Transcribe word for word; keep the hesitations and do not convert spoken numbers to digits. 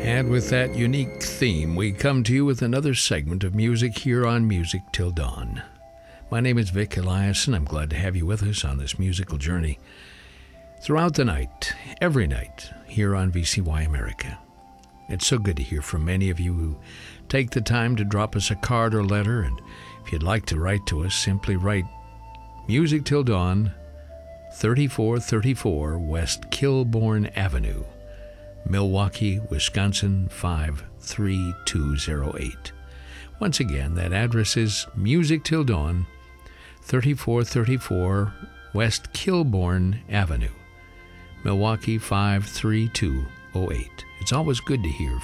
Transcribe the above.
And with that unique theme, we come to you with another segment of music here on Music Till Dawn. My name is Vic Elias, and I'm glad to have you with us on this musical journey throughout the night, every night, here on V C Y America. It's so good to hear from many of you who take the time to drop us a card or letter, and if you'd like to write to us, simply write Music Till Dawn, thirty-four thirty-four West Kilbourne Avenue, Milwaukee, Wisconsin, five three two zero eight. Once again, that address is Music Till Dawn, thirty-four thirty-four West Kilbourne Avenue, Milwaukee, five three two zero eight. It's always good to hear